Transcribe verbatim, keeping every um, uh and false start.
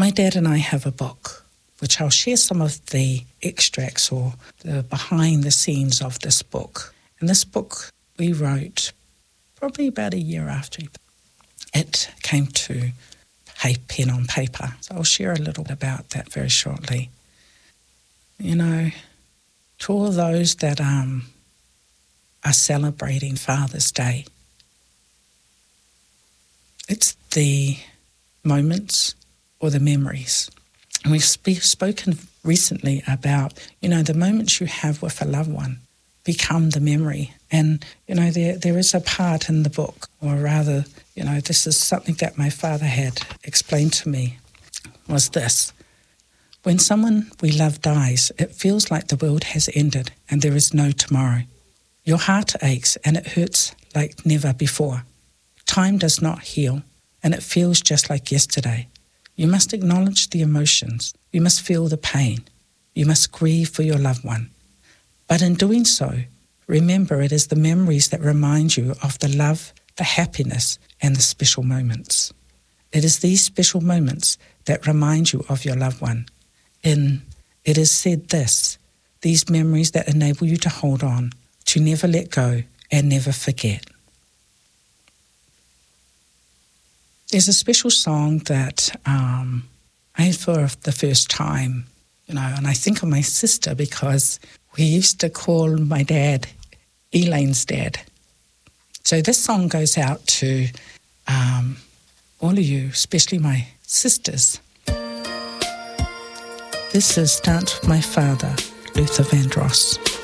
My dad and I have a book, which I'll share some of the extracts or the behind the scenes of this book. And this book we wrote probably about a year after it came to pen on paper. So I'll share a little about that very shortly. You know, to all those that um, are celebrating Father's Day, it's the moments or the memories. And we've sp- spoken recently about, you know, the moments you have with a loved one become the memory. And, you know, there there is a part in the book, or rather, you know, this is something that my father had explained to me, was this. When someone we love dies, it feels like the world has ended and there is no tomorrow. Your heart aches and it hurts like never before. Time does not heal and it feels just like yesterday. You must acknowledge the emotions. You must feel the pain. You must grieve for your loved one. But in doing so, remember it is the memories that remind you of the love, the happiness, and the special moments. It is these special moments that remind you of your loved one. In It is said this, these memories that enable you to hold on, to never let go and never forget. There's a special song that um, I heard for the first time, you know, and I think of my sister because we used to call my dad Elaine's dad. So this song goes out to um, all of you, especially my sisters. This is Dance with My Father, Luther Vandross.